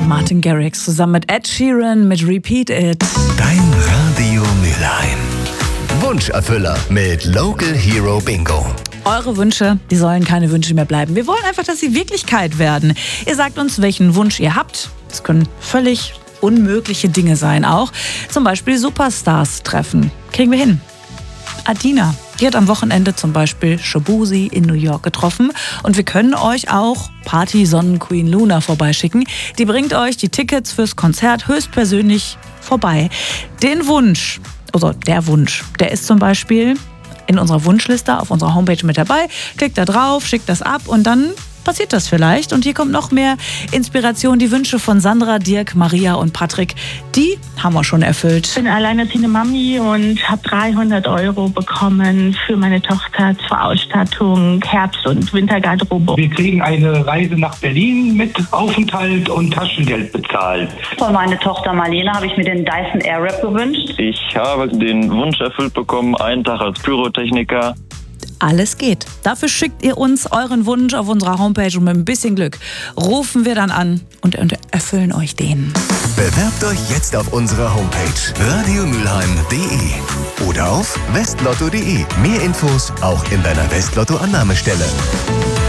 Martin Garrix zusammen mit Ed Sheeran mit Repeat It. Dein Radio Mülheim. Wunscherfüller mit Local Hero Bingo. Eure Wünsche, die sollen keine Wünsche mehr bleiben. Wir wollen einfach, dass sie Wirklichkeit werden. Ihr sagt uns, welchen Wunsch ihr habt. Es können völlig unmögliche Dinge sein auch. Zum Beispiel Superstars treffen. Kriegen wir hin. Adina, die hat am Wochenende zum Beispiel Shaboozey in New York getroffen. Und wir können euch auch Party-Sonnenqueen Luna vorbeischicken. Die bringt euch die Tickets fürs Konzert höchstpersönlich vorbei. Den Wunsch, also der Wunsch, der ist zum Beispiel in unserer Wunschliste auf unserer Homepage mit dabei. Klickt da drauf, schickt das ab und dann passiert das vielleicht. Und hier kommt noch mehr Inspiration. Die Wünsche von Sandra, Dirk, Maria und Patrick, die haben wir schon erfüllt. Ich bin alleinerziehende Mami und habe 300 € bekommen für meine Tochter zur Ausstattung, Herbst- und Wintergarderobe. Wir kriegen eine Reise nach Berlin mit Aufenthalt und Taschengeld bezahlt. Von meiner Tochter Marlene habe ich mir den Dyson Airwrap gewünscht. Ich habe den Wunsch erfüllt bekommen, einen Tag als Pyrotechniker. Alles geht. Dafür schickt ihr uns euren Wunsch auf unserer Homepage und mit ein bisschen Glück rufen wir dann an und erfüllen euch den. Bewerbt euch jetzt auf unserer Homepage radiomülheim.de oder auf westlotto.de. Mehr Infos auch in deiner Westlotto-Annahmestelle.